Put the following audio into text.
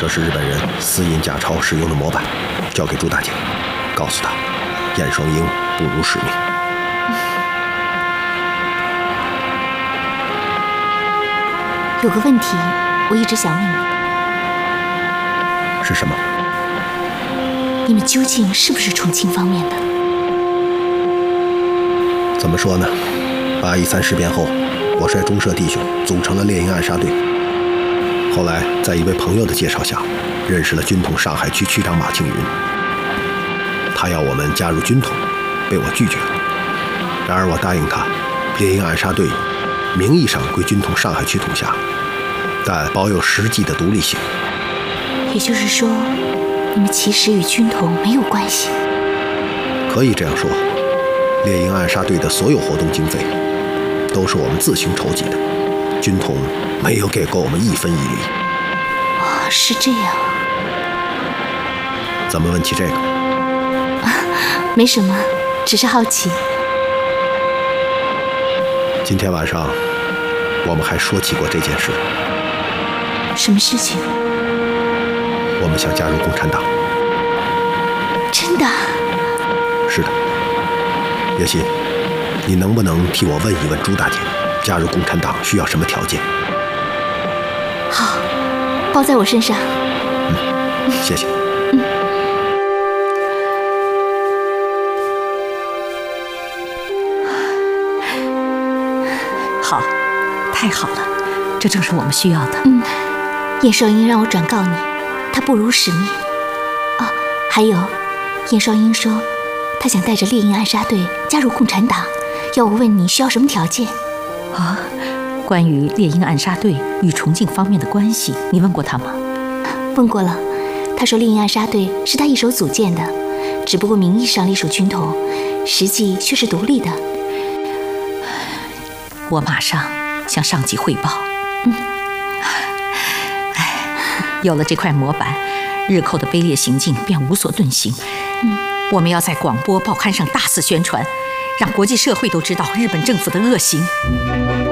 这是日本人私印假钞使用的模板，交给朱大姐，告诉她，燕双鹰不辱使命。 有个问题，我一直想问你， 是什么？ 你们究竟是不是重庆方面的？ 怎么说呢？8.13事变后，我率中社弟兄组成了猎鹰暗杀队。后来在一位朋友的介绍下，认识了军统上海区区长马庆云。他要我们加入军统，被我拒绝了。然而我答应他，猎鹰暗杀队名义上归军统上海区统辖，但保有实际的独立性。 也就是说，你们其实与军统没有关系。 可以这样说，猎鹰暗杀队的所有活动经费都是我们自行筹集的，军统没有给过我们一分一厘。 哦，是这样。 怎么问起这个？ 没什么，只是好奇。 今天晚上我们还说起过这件事。 什么事情？ 我们想加入共产党。 真的？ 是的。叶欣，你能不能替我问一问朱大姐，加入共产党需要什么条件？ 好，包在我身上。 谢谢。 好，太好了，这正是我们需要的。 燕双鹰让我转告你，他不辱使命。哦，还有，燕双鹰说，他想带着猎鹰暗杀队加入共产党，要我问你需要什么条件。 啊，关于猎鹰暗杀队与重庆方面的关系，你问过他吗？ 问过了，他说猎鹰暗杀队是他一手组建的，只不过名义上隶属军统，实际却是独立的。 我马上向上级汇报。有了这块模板，日寇的卑劣行径便无所遁形。我们要在广播、报刊上大肆宣传，让国际社会都知道日本政府的恶行。